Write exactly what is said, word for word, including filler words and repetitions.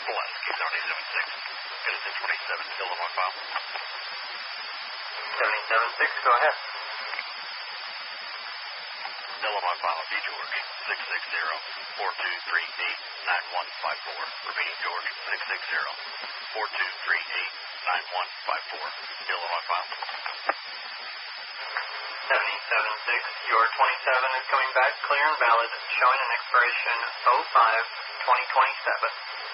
Bless, seventy-seven six. Edison twenty-seven, still on my file. seventy-seven six, go ahead. Still on my file, B. George, six six zero, four two three eight, nine one five four. Repeating, George, six six zero, four two three eight, nine one five four. Still on my file. seventy-seven six, your twenty-seven is coming back clear and valid, showing an expiration oh five twenty twenty-seven.